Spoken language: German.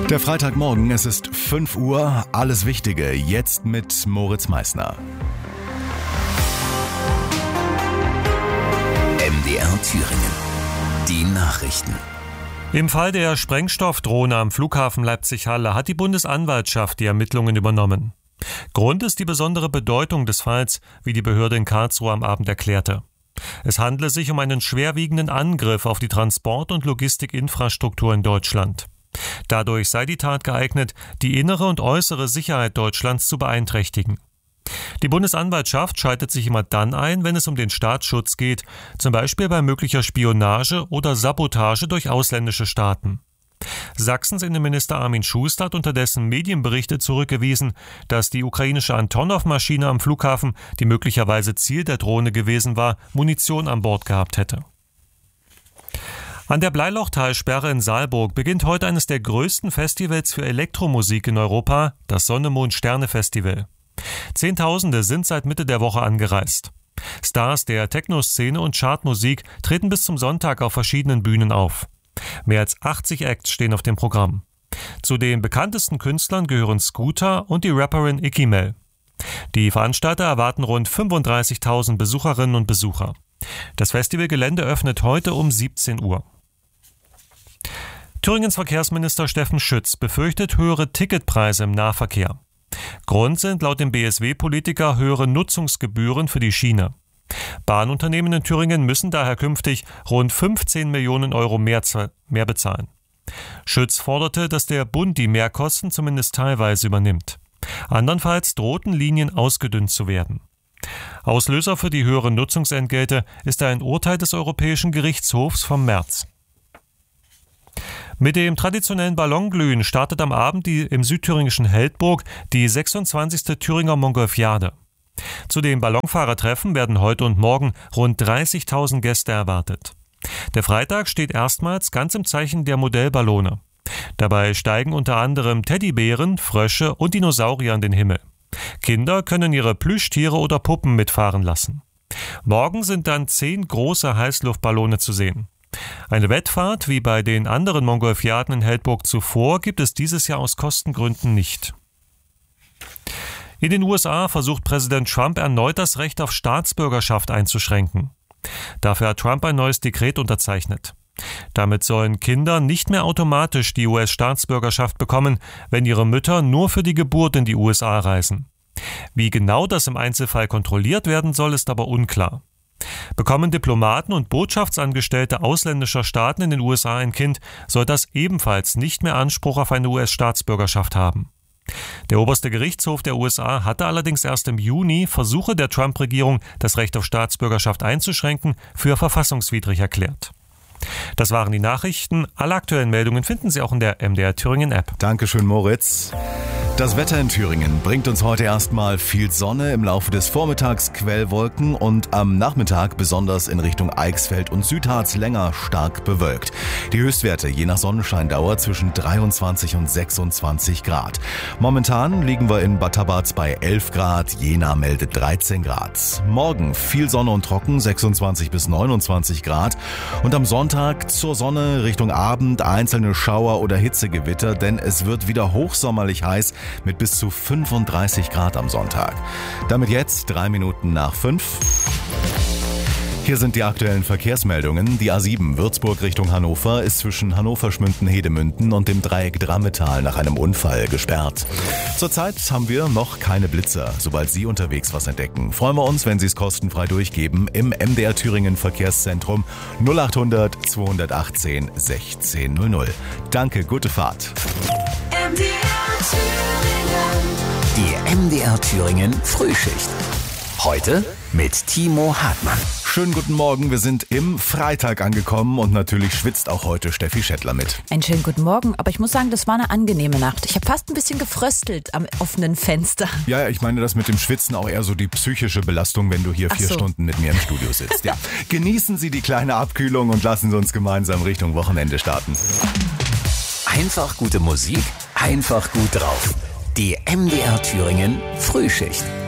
Der Freitagmorgen, es ist 5 Uhr, alles Wichtige, jetzt mit Moritz Meissner. MDR Thüringen. Die Nachrichten. Im Fall der Sprengstoffdrohne am Flughafen Leipzig-Halle hat die Bundesanwaltschaft die Ermittlungen übernommen. Grund ist die besondere Bedeutung des Falls, wie die Behörde in Karlsruhe am Abend erklärte. Es handle sich um einen schwerwiegenden Angriff auf die Transport- und Logistikinfrastruktur in Deutschland. Dadurch sei die Tat geeignet, die innere und äußere Sicherheit Deutschlands zu beeinträchtigen. Die Bundesanwaltschaft schaltet sich immer dann ein, wenn es um den Staatsschutz geht, zum Beispiel bei möglicher Spionage oder Sabotage durch ausländische Staaten. Sachsens Innenminister Armin Schuster hat unterdessen Medienberichte zurückgewiesen, dass die ukrainische Antonov-Maschine am Flughafen, die möglicherweise Ziel der Drohne gewesen war, Munition an Bord gehabt hätte. An der Bleilochtalsperre in Saalburg beginnt heute eines der größten Festivals für Elektromusik in Europa, das Sonne-Mond-Sterne-Festival. Zehntausende sind seit Mitte der Woche angereist. Stars der Techno-Szene und Chartmusik treten bis zum Sonntag auf verschiedenen Bühnen auf. Mehr als 80 Acts stehen auf dem Programm. Zu den bekanntesten Künstlern gehören Scooter und die Rapperin Icky Mel. Die Veranstalter erwarten rund 35.000 Besucherinnen und Besucher. Das Festivalgelände öffnet heute um 17 Uhr. Thüringens Verkehrsminister Steffen Schütz befürchtet höhere Ticketpreise im Nahverkehr. Grund sind laut dem BSW-Politiker höhere Nutzungsgebühren für die Schiene. Bahnunternehmen in Thüringen müssen daher künftig rund 15 Millionen Euro mehr bezahlen. Schütz forderte, dass der Bund die Mehrkosten zumindest teilweise übernimmt. Andernfalls drohten Linien ausgedünnt zu werden. Auslöser für die höheren Nutzungsentgelte ist ein Urteil des Europäischen Gerichtshofs vom März. Mit dem traditionellen Ballonglühen startet am Abend im südthüringischen Heldburg die 26. Thüringer Montgolfiade. Zu den Ballonfahrertreffen werden heute und morgen rund 30.000 Gäste erwartet. Der Freitag steht erstmals ganz im Zeichen der Modellballone. Dabei steigen unter anderem Teddybären, Frösche und Dinosaurier in den Himmel. Kinder können ihre Plüschtiere oder Puppen mitfahren lassen. Morgen sind dann 10 große Heißluftballone zu sehen. Eine Wettfahrt wie bei den anderen Montgolfiaden in Heldburg zuvor gibt es dieses Jahr aus Kostengründen nicht. In den USA versucht Präsident Trump erneut das Recht auf Staatsbürgerschaft einzuschränken. Dafür hat Trump ein neues Dekret unterzeichnet. Damit sollen Kinder nicht mehr automatisch die US-Staatsbürgerschaft bekommen, wenn ihre Mütter nur für die Geburt in die USA reisen. Wie genau das im Einzelfall kontrolliert werden soll, ist aber unklar. Bekommen Diplomaten und Botschaftsangestellte ausländischer Staaten in den USA ein Kind, soll das ebenfalls nicht mehr Anspruch auf eine US-Staatsbürgerschaft haben. Der oberste Gerichtshof der USA hatte allerdings erst im Juni Versuche der Trump-Regierung, das Recht auf Staatsbürgerschaft einzuschränken, für verfassungswidrig erklärt. Das waren die Nachrichten. Alle aktuellen Meldungen finden Sie auch in der MDR Thüringen App. Dankeschön, Moritz. Das Wetter in Thüringen bringt uns heute erstmal viel Sonne, im Laufe des Vormittags Quellwolken und am Nachmittag besonders in Richtung Eichsfeld und Südharz länger stark bewölkt. Die Höchstwerte je nach Sonnenscheindauer zwischen 23 und 26 Grad. Momentan liegen wir in Bad Tabatz bei 11 Grad, Jena meldet 13 Grad. Morgen viel Sonne und trocken, 26 bis 29 Grad. Und am Sonntag zur Sonne Richtung Abend einzelne Schauer oder Hitzegewitter, denn es wird wieder hochsommerlich heiß mit bis zu 35 Grad am Sonntag. Damit jetzt 3 Minuten nach 5. Hier sind die aktuellen Verkehrsmeldungen. Die A7 Würzburg Richtung Hannover ist zwischen Hannover-Schmünden-Hedemünden und dem Dreieck Drammetal nach einem Unfall gesperrt. Zurzeit haben wir noch keine Blitzer. Sobald Sie unterwegs was entdecken, freuen wir uns, wenn Sie es kostenfrei durchgeben im MDR Thüringen Verkehrszentrum 0800 218 1600. Danke, gute Fahrt. Die MDR Thüringen Frühschicht. Heute mit Timo Hartmann. Schönen guten Morgen, wir sind im Freitag angekommen und natürlich schwitzt auch heute Steffi Schettler mit. Einen schönen guten Morgen, aber ich muss sagen, das war eine angenehme Nacht. Ich habe fast ein bisschen gefröstelt am offenen Fenster. Ja, ich meine das mit dem Schwitzen auch eher so die psychische Belastung, wenn du hier 4 Stunden mit mir im Studio sitzt. Ja. Genießen Sie die kleine Abkühlung und lassen Sie uns gemeinsam Richtung Wochenende starten. Einfach gute Musik, einfach gut drauf. Die MDR Thüringen Frühschicht.